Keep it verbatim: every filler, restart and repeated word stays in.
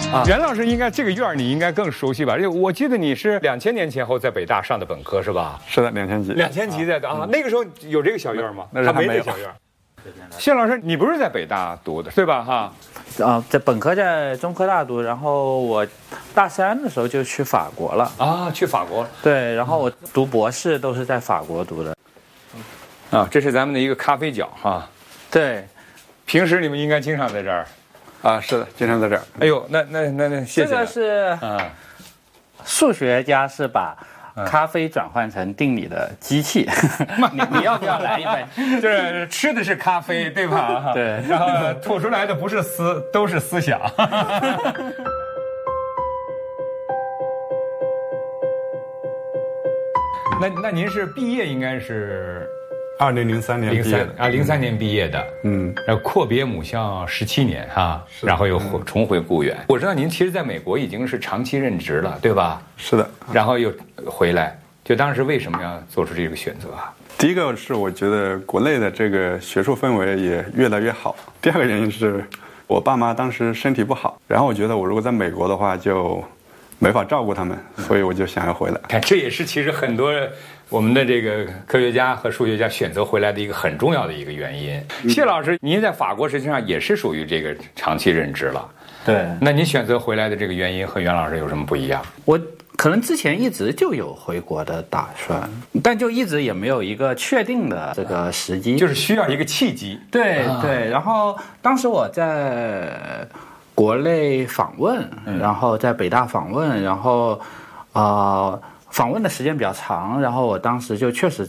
啊，袁老师应该这个院儿你应该更熟悉吧？我记得你是两千年前后在北大上的本科是吧？ 是的，两千级。 两千级在的啊，那个时候有这个小院吗？ 那时候还没有小院。谢老师，你不是在北大读的对吧？哈， 啊，在本科在中科大读，然后我大三的时候就去法国了。 啊，去法国。 对，然后我读博士都是在法国读的。 啊，这是咱们的一个咖啡角哈。 对， 平时你们应该经常在这儿。 啊，是的，经常在这儿。 哎呦，那那那那，谢谢。 这个是啊，数学家是把咖啡转换成定理的机器。你你要不要来一杯？ 就是吃的是咖啡，对吧？ 对， 然后吐出来的不是思，都是思想。那那您是毕业应该是二零零三年毕业的啊，零三年毕业的， 嗯， 然后阔别母校十七年哈，然后又重回故园。我知道您其实在美国已经是长期任职了，对吧？ 是的， 然后又回来，就当时为什么要做出这个选择啊？ 第一个是我觉得国内的这个学术氛围也越来越好。第二个原因是我爸妈当时身体不好，然后我觉得我如果在美国的话就没法照顾他们，所以我就想要回来。 看，这也是其实很多我们的这个科学家和数学家选择回来的一个很重要的一个原因。谢老师，您在法国实际上也是属于这个长期任职了。 对， 那您选择回来的这个原因和袁老师有什么不一样？ 我可能之前一直就有回国的打算，但就一直也没有一个确定的这个时机， 就是需要一个契机。 对、啊、对，然后当时我在国内访问，然后在北大访问，然后呃访问的时间比较长，然后我当时就确实